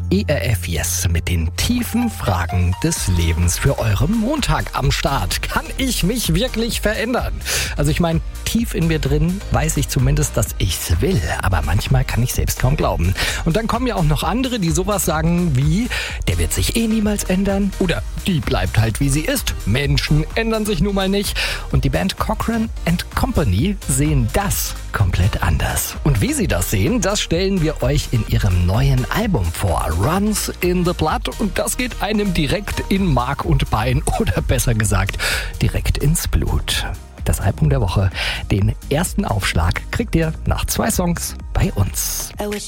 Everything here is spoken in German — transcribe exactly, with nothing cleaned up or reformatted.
E R F Yes mit den tiefen Fragen des Lebens für euren Montag am Start. Kann ich mich wirklich verändern? Also ich meine, tief in mir drin weiß ich zumindest, dass ich's will, aber manchmal kann ich selbst kaum glauben. Und dann kommen ja auch noch andere, die sowas sagen wie, der wird sich eh niemals ändern oder die bleibt halt wie sie ist. Menschen ändern sich nun mal nicht. Und die Band Cochrane and Company sehen das komplett anders. Und wie sie das sehen, das stellen wir euch in ihrem neuen Album vor, Runs in the Blood. Und das geht einem direkt in Mark und Bein oder besser gesagt direkt ins Blut. Das Album der Woche, den ersten Aufschlag, kriegt ihr nach zwei Songs bei uns. I wish